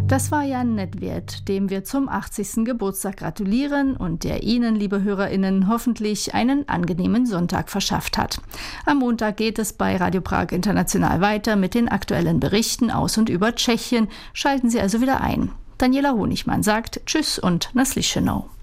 Das war Jan Nedvěd, dem wir zum 80. Geburtstag gratulieren und der Ihnen, liebe HörerInnen, hoffentlich einen angenehmen Sonntag verschafft hat. Am Montag geht es bei Radio Prag International weiter mit den aktuellen Berichten aus und über Tschechien. Schalten Sie also wieder ein. Daniela Honigmann sagt Tschüss und na slyšenou.